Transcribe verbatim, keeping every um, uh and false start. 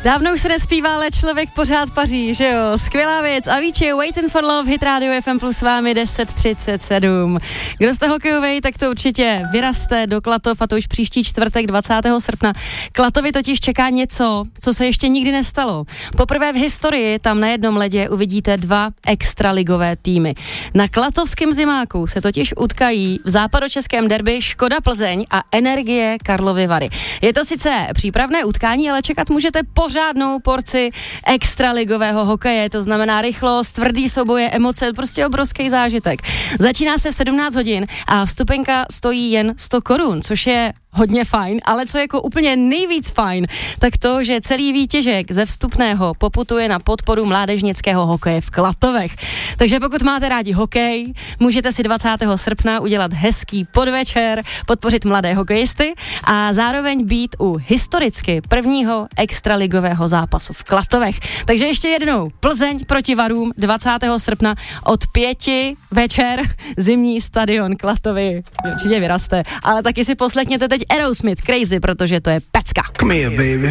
Dávno už se nespívá, ale člověk pořád paří, že jo? Skvělá věc. Avicii, Waiting for Love, Hit Radio F M plus s vámi deset třicet sedm. Kdo jste hokejovej, tak to určitě vyraste do Klatov, a to už příští čtvrtek dvacátého srpna. Klatovi totiž čeká něco, co se ještě nikdy nestalo. Poprvé v historii tam na jednom ledě uvidíte dva extraligové týmy. Na klatovském zimáku se totiž utkají v západočeském derby Škoda Plzeň a Energie Karlovy Vary. Je to sice přípravné utkání, ale čekat můžete pořádnou porci extraligového hokeje, to znamená rychlost, tvrdý souboje, emoce, prostě obrovský zážitek. Začíná se v sedmnáct hodin a vstupenka stojí jen sto korun, což je hodně fajn, ale co jako úplně nejvíc fajn, tak to, že celý výtěžek ze vstupného poputuje na podporu mládežnického hokeje v Klatovech. Takže pokud máte rádi hokej, můžete si dvacátého srpna udělat hezký podvečer, podpořit mladé hokejisty a zároveň být u historicky prvního extraligového zápasu v Klatovech. Takže ještě jednou, Plzeň proti Varům dvacátého srpna od pěti večer, zimní stadion Klatovy. Určitě vyraste, ale taky si poslechněte teď Aerosmith Crazy, protože to je pecka. Come here, baby.